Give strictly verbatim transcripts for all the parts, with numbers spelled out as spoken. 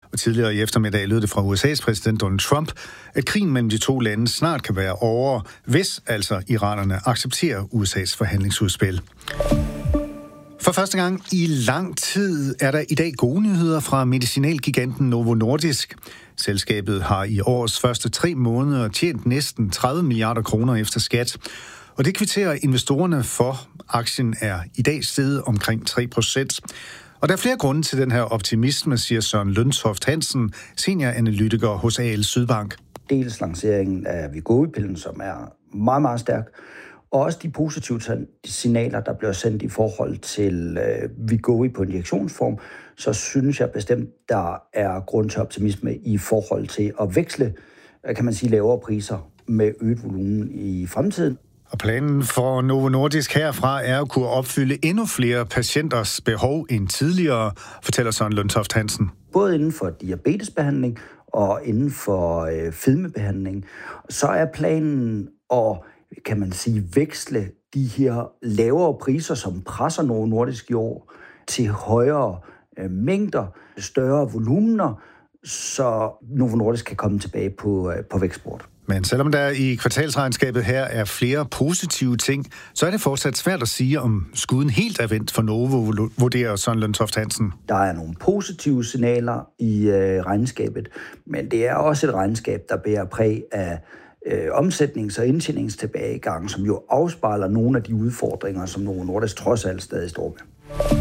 Og tidligere i eftermiddag lød det fra U S A's præsident Donald Trump, at krigen mellem de to lande snart kan være over, hvis altså iranerne accepterer U S A's forhandlingsudspil. For første gang i lang tid er der i dag gode nyheder fra medicinalgiganten Novo Nordisk. Selskabet har i årets første tre måneder tjent næsten tredive milliarder kroner efter skat. Og det kvitterer investorerne for. Aktien er i dag steget omkring tre procent. Og der er flere grunde til den her optimisme, siger Søren Løntoft Hansen, senioranalytiker hos A L Sydbank. Dels lanceringen af Wegovy-pillen, som er meget, meget stærk, og også de positive signaler, der bliver sendt i forhold til øh, Wegovy på injektionsform, så synes jeg bestemt, der er grund til optimisme i forhold til at veksle, kan man sige, lavere priser med øget volumen i fremtiden. Og planen for Novo Nordisk herfra er at kunne opfylde endnu flere patienters behov end tidligere, fortæller Søren Løntoft Hansen. Både inden for diabetesbehandling og inden for øh, fedmebehandling, så er planen at, kan man sige, veksle de her lavere priser, som presser Novo Nordisk i år, til højere øh, mængder, større volumener, så Novo Nordisk kan komme tilbage på, øh, på vækstbordet. Men selvom der i kvartalsregnskabet her er flere positive ting, så er det fortsat svært at sige, om skuden helt er vendt for Novo, vurderer Søren Løntoft Hansen. Der er nogle positive signaler i øh, regnskabet, men det er også et regnskab, der bærer præg af øh, omsætnings- og indtjeningstilbagegang, som jo afspejler nogle af de udfordringer, som Novo Nordisk trods alt stadig står med.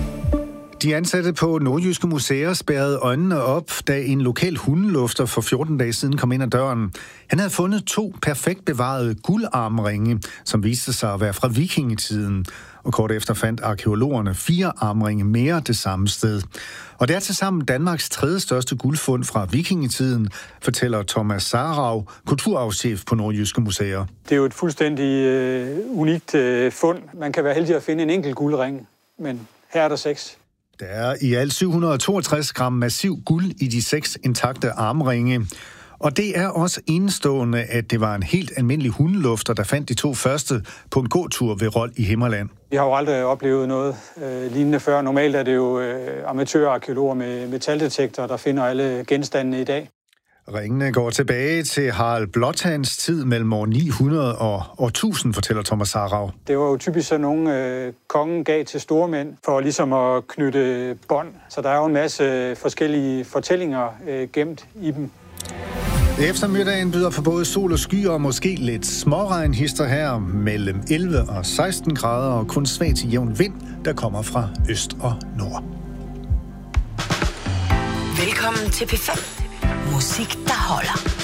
De ansatte på nordjyske museer spærrede øjnene op, da en lokal hundelufter for fjorten dage siden kom ind ad døren. Han havde fundet to perfekt bevarede guldarmringe, som viste sig at være fra vikingetiden. Og kort efter fandt arkæologerne fire armringe mere det samme sted. Og det er tilsammen Danmarks tredje største guldfund fra vikingetiden, fortæller Thomas Sarau, kulturarvschef på nordjyske museer. Det er jo et fuldstændig øh, unikt øh, fund. Man kan være heldig at finde en enkelt guldring, men her er der seks. Der er i alt syv hundrede og toogtres gram massiv guld i de seks intakte armringe. Og det er også enestående, at det var en helt almindelig hundelufter, der fandt de to første på en gåtur ved Rold i Himmerland. Vi har jo aldrig oplevet noget øh, lignende før. Normalt er det jo øh, amatørarkæologer med metaldetektorer, der finder alle genstandene i dag. Ringene går tilbage til Harald Blåtands tid mellem år ni hundrede og år tusind, fortæller Thomas Sarau. Det var jo typisk sådan nogle, øh, kongen gav til stormænd for ligesom at knytte bånd. Så der er jo en masse forskellige fortællinger øh, gemt i dem. Eftermiddagen byder på både sol og skyer og måske lidt småregnhister her mellem elleve og seksten grader og kun svag til jævn vind, der kommer fra øst og nord. Velkommen til P fem. Musik, der holder.